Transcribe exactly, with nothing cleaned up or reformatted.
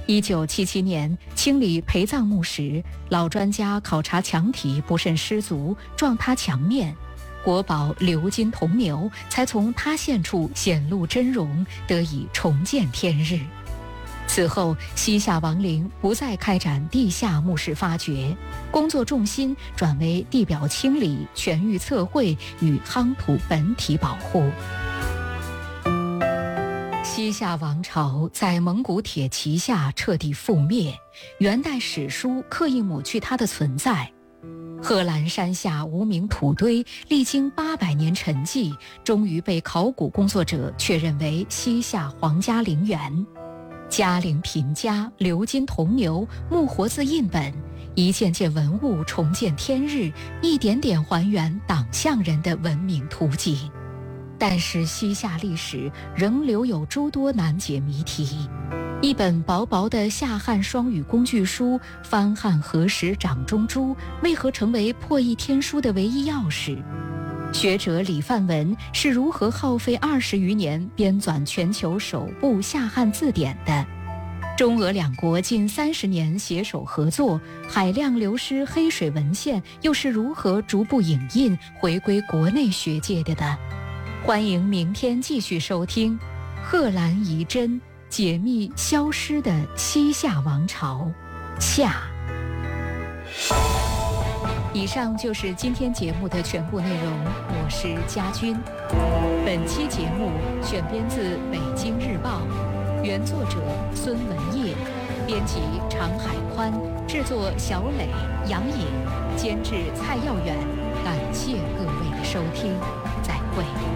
一九七七年，清理陪葬墓时，老专家考察墙体不慎失足，撞塌墙面，国宝鎏金铜牛才从塌陷处显露真容，得以重见天日。此后，西夏王陵不再开展地下墓室发掘，工作重心转为地表清理、全域测绘与夯土本体保护。西夏王朝在蒙古铁骑下彻底覆灭，元代史书刻意抹去它的存在。贺兰山下无名土堆历经八百年沉寂，终于被考古工作者确认为西夏皇家陵园。嘉陵品家、鎏金铜牛、木活字印本，一件件文物重见天日，一点点还原党项人的文明图景。但是西夏历史仍留有诸多难解谜题。一本薄薄的夏汉双语工具书翻汉何时掌中珠，为何成为破译天书的唯一钥匙？学者李范文是如何耗费二十余年编纂全球首部夏汉字典的？中俄两国近三十年携手合作，海量流失黑水文献又是如何逐步影印回归国内学界的呢？欢迎明天继续收听贺兰遗珍解密消失的西夏王朝下。以上就是今天节目的全部内容，我是佳君。本期节目选编自《北京日报》，原作者孙文业，编辑常海宽，制作小磊、杨颖，监制蔡耀远。感谢各位的收听，再会。